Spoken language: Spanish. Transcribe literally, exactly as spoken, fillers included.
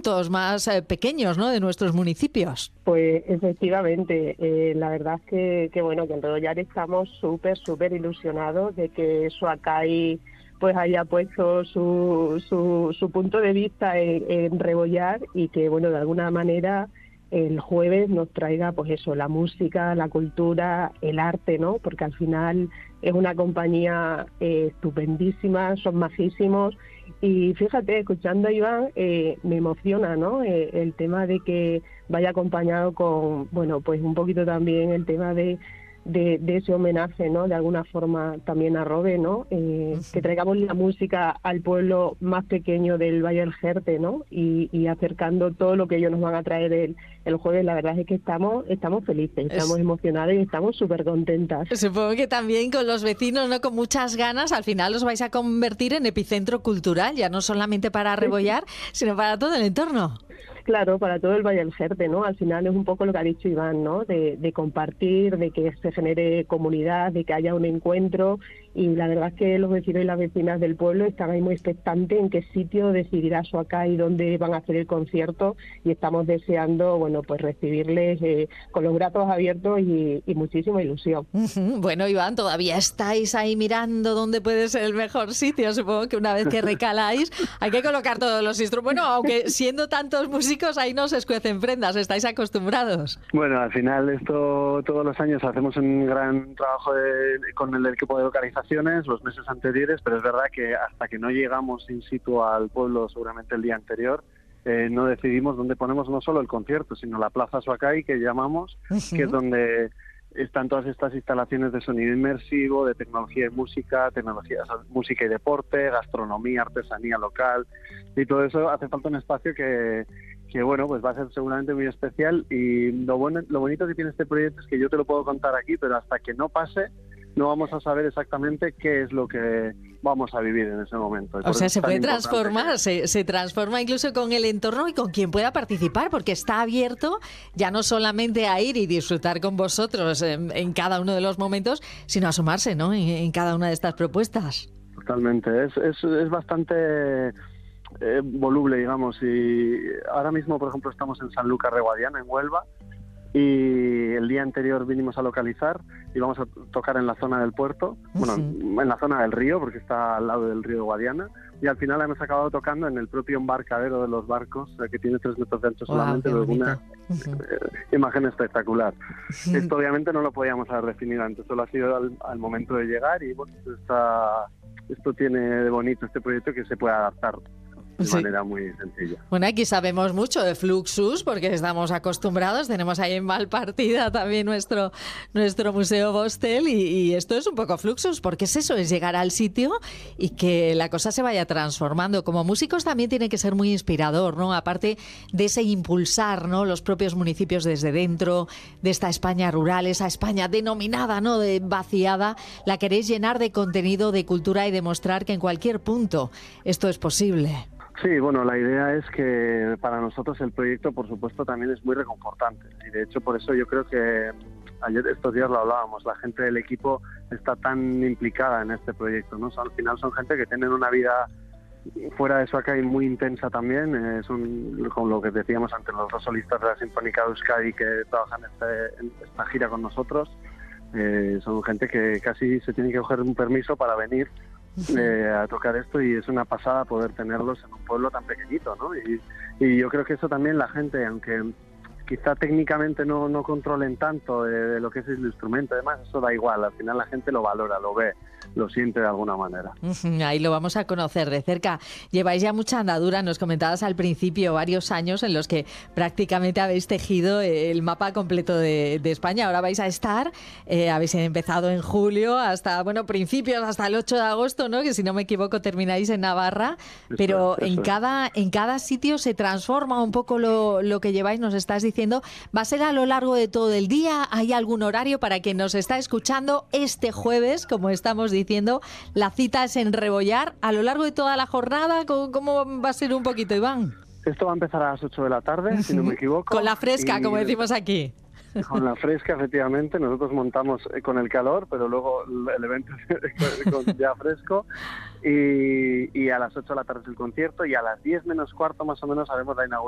puntos más eh, pequeños, ¿no?, de nuestros municipios. Pues efectivamente, eh, la verdad es que, que bueno, que en Rebollar estamos súper, súper ilusionados de que Soacay pues haya puesto su, su, su punto de vista en, en Rebollar y que, bueno, de alguna manera el jueves nos traiga, pues eso, la música, la cultura, el arte, ¿no? Porque al final es una compañía eh, estupendísima, son majísimos y fíjate, escuchando a Iván, eh, me emociona, ¿no? Eh, el tema de que vaya acompañado con, bueno, pues un poquito también el tema de De, de ese homenaje, ¿no?, de alguna forma también a Robe, ¿no?, eh, uh-huh. que traigamos la música al pueblo más pequeño del Valle del Jerte, ¿no?, y, y acercando todo lo que ellos nos van a traer el, el jueves. La verdad es que estamos estamos felices, estamos es... emocionadas y estamos súper contentas. Supongo que también con los vecinos, ¿no?, con muchas ganas. Al final os vais a convertir en epicentro cultural, ya no solamente para Rebollar, sino para todo el entorno. Claro, para todo el Valle del Jerte, ¿no? Al final es un poco lo que ha dicho Iván, ¿no? De, de compartir, de que se genere comunidad, de que haya un encuentro. Y la verdad es que los vecinos y las vecinas del pueblo están ahí muy expectantes en qué sitio decidirá Soacay y dónde van a hacer el concierto. Y estamos deseando, bueno, pues recibirles eh, con los brazos abiertos y, y muchísima ilusión. Uh-huh. Bueno, Iván, todavía estáis ahí mirando dónde puede ser el mejor sitio. Supongo que una vez que recaláis hay que colocar todos los instrumentos. Bueno, aunque siendo tantos músicos ahí no se escuecen prendas, estáis acostumbrados. Bueno, al final esto todos los años hacemos un gran trabajo de, con el equipo de localizaciones los meses anteriores, pero es verdad que hasta que no llegamos in situ al pueblo, seguramente el día anterior, eh, no decidimos dónde ponemos no solo el concierto, sino la Plaza Soacay, que llamamos, uh-huh. que es donde están todas estas instalaciones de sonido inmersivo, de tecnología y música, tecnología, música y deporte, gastronomía, artesanía local, y todo eso hace falta un espacio que que bueno, pues va a ser seguramente muy especial. Y lo bueno, lo bonito que tiene este proyecto es que yo te lo puedo contar aquí, pero hasta que no pase no vamos a saber exactamente qué es lo que vamos a vivir en ese momento. O sea, se puede transformar, que... se, se transforma incluso con el entorno y con quien pueda participar, porque está abierto ya no solamente a ir y disfrutar con vosotros en, en cada uno de los momentos, sino a sumarse, ¿no?, en, en cada una de estas propuestas. Totalmente, es, es, es bastante eh, voluble, digamos, y ahora mismo, por ejemplo, estamos en Sanlúcar de Guadiana, en Huelva, y el día anterior vinimos a localizar y vamos a tocar en la zona del puerto, uh-huh. bueno, en la zona del río, porque está al lado del río de Guadiana, y al final hemos acabado tocando en el propio embarcadero de los barcos, que tiene tres metros de ancho wow, solamente, de una uh-huh. eh, imagen espectacular. Uh-huh. Esto obviamente no lo podíamos haber definido antes, solo ha sido al, al momento de llegar, y bueno, está, esto tiene de bonito este proyecto que se puede adaptar de sí. manera muy sencilla. Bueno, aquí sabemos mucho de Fluxus porque estamos acostumbrados, tenemos ahí en Malpartida también nuestro, nuestro Museo Bostel y, y esto es un poco Fluxus, porque es eso, es llegar al sitio y que la cosa se vaya transformando. Como músicos también tiene que ser muy inspirador, ¿no? Aparte de ese impulsar, ¿no?, los propios municipios desde dentro, de esta España rural, esa España denominada, ¿no?, de vaciada, la queréis llenar de contenido, de cultura y demostrar que en cualquier punto esto es posible. Sí, bueno, la idea es que para nosotros el proyecto, por supuesto, también es muy reconfortante. Y de hecho, por eso yo creo que ayer, estos días lo hablábamos, la gente del equipo está tan implicada en este proyecto, ¿no? Al final son gente que tienen una vida fuera de Soacay muy intensa también. Eh, son, con lo que decíamos antes, los dos solistas de la Sinfónica de Euskadi que trabajan en, este, en esta gira con nosotros. Eh, son gente que casi se tiene que coger un permiso para venir Eh, a tocar esto, y es una pasada poder tenerlos en un pueblo tan pequeñito, ¿no? Y, y yo creo que eso también la gente, aunque quizá técnicamente no, no controlen tanto de, de lo que es el instrumento, además eso da igual, al final la gente lo valora, lo ve, lo siente de alguna manera. Ahí lo vamos a conocer de cerca. Lleváis ya mucha andadura, nos comentabas al principio, varios años en los que prácticamente habéis tejido el mapa completo de, de España. Ahora vais a estar, eh, habéis empezado en julio hasta, bueno, principios, hasta el ocho de agosto, ¿no?, que si no me equivoco termináis en Navarra, eso pero es, en, es. cada, en cada sitio se transforma un poco lo, lo que lleváis, nos estás diciendo. ¿Va a ser a lo largo de todo el día? ¿Hay algún horario para quien nos está escuchando este jueves, como estamos diciendo? diciendo, la cita es en Rebollar a lo largo de toda la jornada. ¿Cómo, cómo va a ser un poquito, Iván? Esto va a empezar a las ocho de la tarde, si no me equivoco. Con la fresca, y... como decimos aquí. Con la fresca, efectivamente. Nosotros montamos con el calor, pero luego el evento es con ya fresco. Y, y a las ocho de la tarde es el concierto, y a las diez menos cuarto más o menos haremos la inauguración